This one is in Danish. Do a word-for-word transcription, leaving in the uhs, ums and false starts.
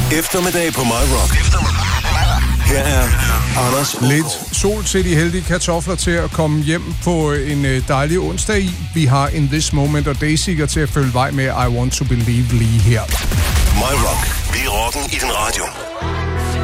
Eftermiddag på My Rock. Her er Anders. Lidt sol til de heldige kartofler til at komme hjem på en dejlig onsdag i. Vi har In This Moment og Dayseeker til at følge vej med I Want to Believe lige her. My Rock. Vi er rocken i din radio.